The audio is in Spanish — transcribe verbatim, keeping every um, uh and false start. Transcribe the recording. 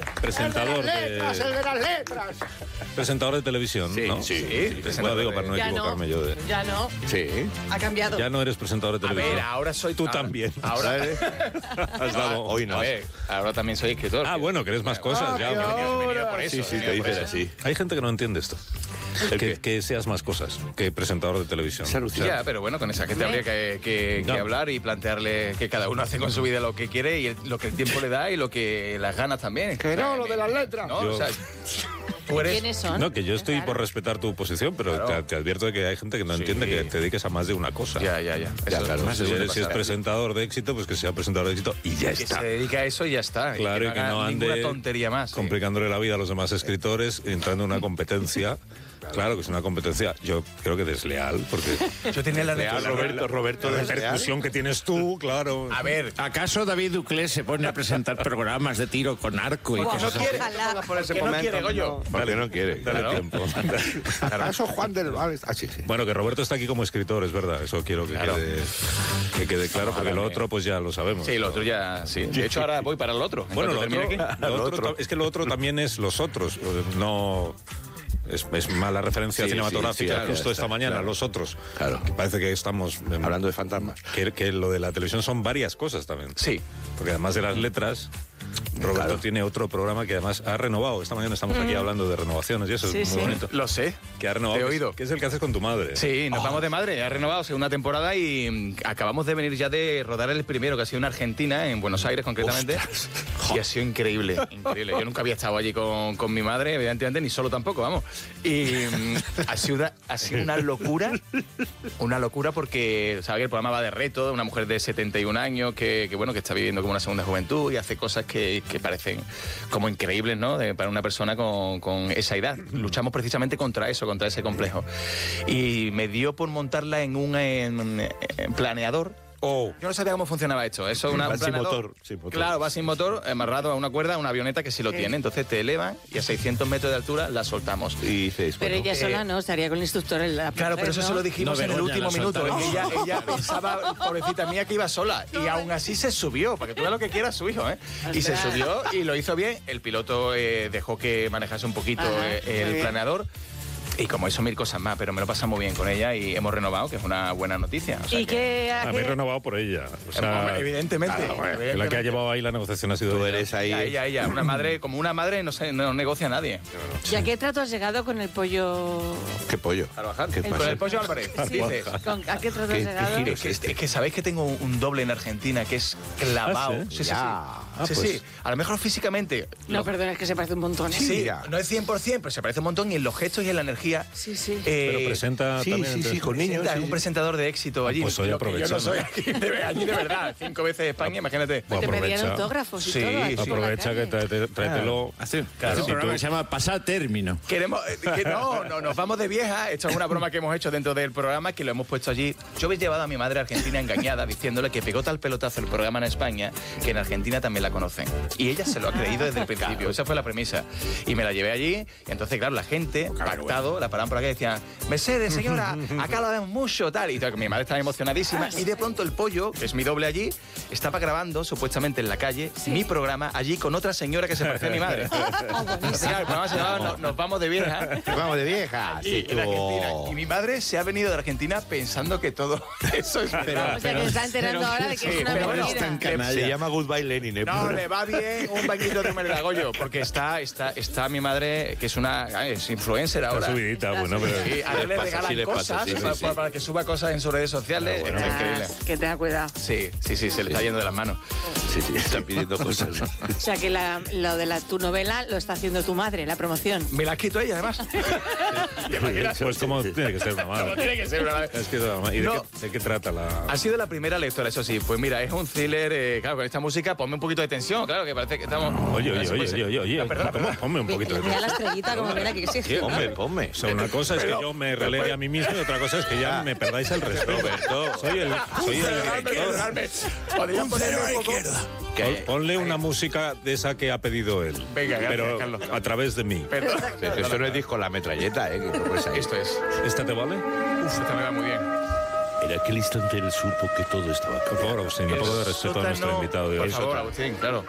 presentador el de las letras, de... el de las letras. Presentador de televisión, Sí, ¿no? sí. sí. Bueno, digo, para no Ya equivocarme no, yo de... ya no. Sí. Ha cambiado. Ya no eres presentador de A televisión. ver, ahora soy... Tú ahora- también. Ahora... Has dado... Hoy no. A ver, ahora también soy escritor. Ah, bueno, que eres más cosas ya. Ay, bueno. ahora. Venido por eso, Sí, sí, venido te por dicen eso. así. Hay gente que no entiende esto. ¿El Que, qué? que seas más cosas que presentador de televisión. Se alucina. Ya, pero bueno, con esa gente habría que, que- que No. hablar y plantearle que cada uno hace con su vida lo que quiere y el- lo que el tiempo le da y lo que las ganas también. Que no, lo de las letras. ¿No? Yo- O sea, tú eres... ¿Quiénes son? No, que yo estoy Claro. por respetar tu posición, pero Claro. te, te advierto de que hay gente que no Sí. entiende que te dediques a más de una cosa. Ya, ya, ya. Eso claro, más Si, suele eres- si es pasar. presentador de éxito, pues que sea presentador de éxito y ya Que está. se dedica a eso y ya está. Claro, y que haga no ninguna ande tontería más. sí. complicándole la vida a los demás escritores, entrando en una competencia. Claro que es una competencia, yo creo que desleal, porque Yo tenía la Leal, necesidad- Roberto, Roberto la desleal. repercusión que tienes tú, claro. A ver, ¿Acaso David Duclé se pone a presentar programas de tiro con arco y que no cosas así? quiere, Ojalá. por ese no quiere, Goyo. Porque no quiere. Dale Claro. tiempo. ¿Acaso Juan del Val? Ah, sí, sí. Bueno, que Roberto está aquí como escritor, es verdad, eso quiero que, Claro. quede, que quede claro, porque lo otro pues ya lo sabemos. Sí, lo otro ya, sí. De hecho, ahora voy para el otro. en Bueno, lo cuanto otro, termine aquí. lo Lo otro otro. ta- es que lo otro también es los otros, no... Es, es mala referencia Sí, cinematográfica sí, sí, claro, justo ya esta está, mañana, claro. los otros. Claro. Que parece que estamos... em, Hablando de fantasmas. Que, que lo de la televisión son varias cosas también. Sí. Porque además de las letras, Roberto Claro. tiene otro programa que además ha renovado. Esta mañana estamos aquí hablando de renovaciones y eso Sí, es muy sí. bonito. Lo sé. Que ha renovado. Te he que es- oído. Que es el que haces con tu madre. Sí, nos vamos de madre. Ha renovado segunda temporada y mm, acabamos de venir ya de rodar el primero, que ha sido en Argentina, en Buenos Aires concretamente. Y ha sido increíble, increíble. Yo nunca había estado allí con, con mi madre, evidentemente, ni solo tampoco, vamos. Y mm, ha, sido, ha sido una locura, una locura porque, sabes que el programa va de reto, de una mujer de setenta y un años que, que, bueno, que está viviendo como una segunda juventud y hace cosas que, que parecen como increíbles, ¿no? De- para una persona con, con esa edad. Luchamos precisamente contra eso, contra ese complejo. Y me dio por montarla en un en- en planeador. Oh. Yo no sabía cómo funcionaba esto. Eso es una, Va un sin planeador. motor, sin motor. Claro, va sin motor, amarrado a una cuerda, a una avioneta que sí lo tiene. Entonces te elevan y a seiscientos metros de altura la soltamos. Y dices, Pero bueno, ella eh, sola no, estaría con el instructor en la Claro, pero eso ¿no? se lo dijimos No, en el Begoña, último la minuto. soltaron. Y ella, ella pensaba, pobrecita mía, que iba sola. Y aún así se subió, para que tú veas lo que quiera su hijo, ¿eh? Y se subió y lo hizo bien. El piloto eh, dejó que manejase un poquito Ajá, eh, muy el bien. planeador. Y como eso, mil cosas más, pero me lo pasa muy bien con ella y hemos renovado, que es una buena noticia. O sea ¿Y que- qué Habéis hace? renovado por ella. O sea, Hombre, evidentemente. claro, bueno, evidentemente. la que ha llevado ahí la negociación ha sido tú ella. eres ahí. Ella, ella, ella. Una madre, como una madre no, se, no negocia a nadie. ¿Y a qué trato has llegado con el pollo? ¿Qué pollo? Carvajal. ¿Qué Con pasa? el pollo Álvarez. Sí, Dices. ¿con- ¿A qué trato ¿Qué- has qué llegado? giro? Es que, es que sabéis que tengo un, un doble en Argentina que es clavado. ¿Ah, sí, sí? sí, sí. Ya. Ah, sí, pues. sí. A lo mejor físicamente. No, lo- perdona, es que se parece un montón. ¿eh? Sí, mira. no es cien por ciento, pero se parece un montón y en los gestos y en la energía. Sí, sí. eh, Pero presenta Sí, también. sí, sí, entonces- con niños. presenta, sí, es un sí. presentador de éxito allí. Pues hoy Lo que yo no aprovechando. soy aquí de, allí de verdad. Cinco veces España, imagínate. Bueno, Te pedían aprovecha. autógrafos y Sí, todo. aquí sí. por la Aprovecha calle. que tráete- tráetelo. Hace, Claro. hace un Si programa tú- que se llama Pasar Término. Queremos, eh, que no, no, nos vamos de vieja. Esto es una broma que hemos hecho dentro del programa, que lo hemos puesto allí. Yo había llevado a mi madre a Argentina engañada, diciéndole que pegó tal pelotazo el programa en España, que en Argentina también la conocen. Y ella se lo ha creído desde el principio. Esa fue la premisa. Y me la llevé allí. Y entonces, claro, la gente, pactado, la paraban por acá y decían, Mercedes, señora, acá la vemos mucho, tal. Y tal, mi madre estaba emocionadísima. Y de pronto el pollo, que es mi doble allí, estaba grabando, supuestamente en la calle, mi programa allí con otra señora que se parecía a mi madre. O sea, el programa se llamaba Nos, Nos vamos de vieja. Vamos de vieja. Y, Sí, en Argentina. tú. Y mi madre se ha venido de Argentina pensando que todo eso es verdad. O sea, que se está enterando ahora de que sí, es una pero bueno, mentira. tan canalla. Se llama Goodbye Lenin, ¿eh? No, le va bien un bañito de Goyo, porque está, está, está mi madre, que es una ah, es influencer ahora. Está subidita, bueno, pero... Sí, a él le pasa, regalan sí le pasa, cosas sí, sí, para, sí. para que suba cosas en sus redes sociales. Pero Está bueno. increíble. Ah, que tenga cuidado. Sí, sí, sí, se le está yendo de las manos. Sí, sí, están pidiendo cosas. O sea, que la- lo de la, tu novela lo está haciendo tu madre, la promoción. Me la ha escrito ella, además. ¿Te imaginas? Pues como tiene que ser una Como madre. tiene que ser una madre. Es que es una madre. ¿Y de, No. qué, de qué trata la...? Ha sido la primera lectora, eso sí. Pues mira, es un thriller, eh, claro, con esta música, ponme un poquito de tensión, claro, que parece que estamos... Oye, oye, Eso, oye, pues, oye, oye, oye. ah, perdona, ¿Cómo? Ponme un poquito de... Mira la estrellita como mira que exige. Ponme, ponme. O sea, una cosa es que yo me relegue a mí mismo y otra cosa es que ya me perdáis el respeto. Roberto. Soy el, soy el Perdonadme, director. perdonadme. Podría ponerle un poco... Pon- Ponle una música de esa que ha pedido él. Venga, gracias, pero Carlos. a través de mí. Perdón. Pero esto no es disco La Metralleta, ¿eh? Que tú puedes ahí. Esto es... ¿Esta te vale? Uf, esta me va muy bien. En aquel instante él supo que todo estaba Por acabado. favor, Agustín, un poco de respeto a nuestro Sótano- invitado de Por hoy. favor, Sótano. Agustín, claro.